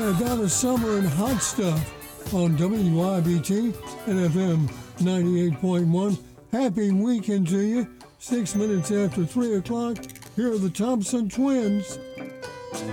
Donna Summer and Hot Stuff on WYBT and FM 98.1. Happy weekend to you. 6 minutes after 3 o'clock, here are the Thompson Twins.